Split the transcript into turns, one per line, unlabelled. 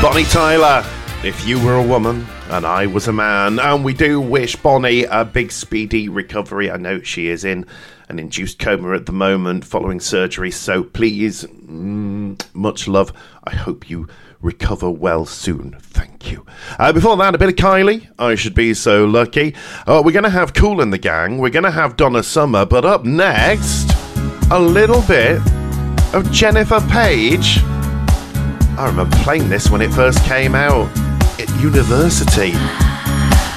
Bonnie Tyler, If You Were a Woman and I Was a Man. And we do wish Bonnie a big speedy recovery. I know she is in an induced coma at the moment following surgery, so please, much love. I hope you recover well soon. Thank you. Before that, a bit of Kylie. I Should Be So Lucky. We're going to have Kool and the Gang. We're going to have Donna Summer. But up next, a little bit of Jennifer Page. I remember playing this when it first came out at university.